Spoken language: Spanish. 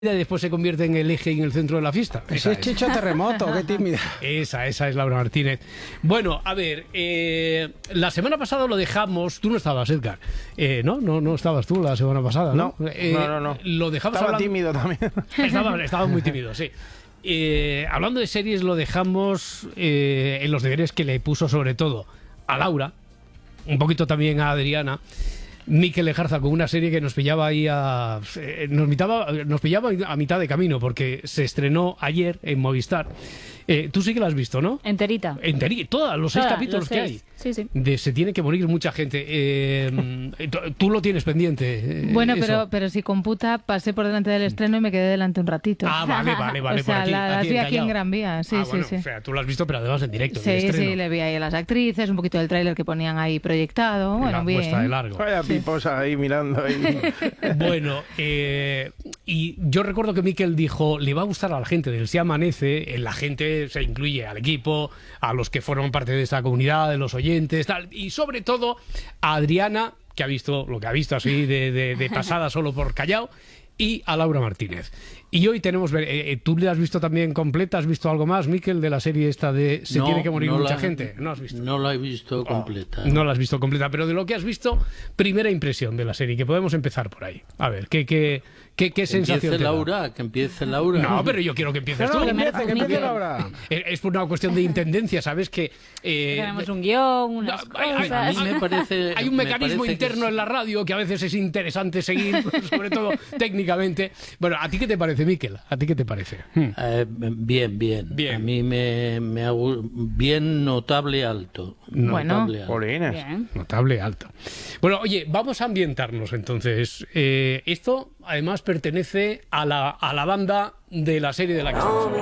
y después se convierte en el eje y en el centro de la fiesta. Ese es Chicho Terremoto, qué tímida. Esa es Laura Martínez. Bueno, a ver, la semana pasada lo dejamos. Tú no estabas, Edgar. No estabas tú la semana pasada, ¿no? No. Lo dejamos Estaba hablando... tímido también. Estaba muy tímido, sí. Hablando de series, lo dejamos en los deberes que le puso sobre todo a Laura, un poquito también a Adriana, Mikel Lejarza, con una serie que nos pillaba ahí nos pillaba a mitad de camino, porque se estrenó ayer en Movistar. Tú sí que la has visto, ¿no? Enterita. Todos los 6 capítulos que hay. Sí. Se tiene que morir mucha gente. Tú lo tienes pendiente. Bueno, pero si computa, pasé por delante del estreno y me quedé delante un ratito. Ah, vale. O sea, las vi aquí en Gran Vía. Sí. O sea, tú lo has visto, pero además en directo. Sí, le vi ahí a las actrices, un poquito del tráiler que ponían ahí proyectado. Bueno, bien. Puesta de largo. Vaya piposa ahí mirando ahí. Bueno, y yo recuerdo que Mikel dijo, le va a gustar a la gente del Se Amanece. La gente se incluye al equipo, a los que forman parte de esta comunidad, de los oyentes, tal, y sobre todo a Adriana, que ha visto lo que ha visto así de pasada solo por Callao, y a Laura Martínez. Y hoy tenemos... ¿tú le has visto también completa? ¿Has visto algo más, Mikel, de la serie esta de Se tiene que morir mucha gente? ¿No has visto? No la he visto completa. No la has visto completa, pero de lo que has visto, primera impresión de la serie, que podemos empezar por ahí. A ver, ¿qué sensación te da? Que empiece Laura. No, pero yo quiero que empieces tú. Que empiece Laura. Es por una cuestión de intendencia, ¿sabes? Tenemos un guión, unas cosas. A mí me parece... Hay un mecanismo interno en la radio que a veces es interesante seguir, sobre todo técnicamente. Bueno, ¿a ti qué te parece, Mikel? ¿A ti qué te parece? Bien. A mí me ha bien notable alto. Bueno, Polines. bien. Notable alto. Bueno, oye, vamos a ambientarnos entonces. Esto además pertenece a la banda de la serie de la que estamos hablando.